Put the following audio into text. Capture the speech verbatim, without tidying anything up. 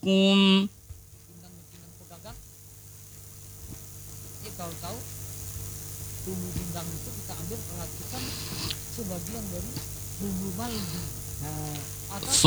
Assalamualaikum. Pindang-pindang pedagang. Eh kau tahu bumbu pindang itu kita ambil perhatikan sebagian dari bumbu Maldi. Nah, atau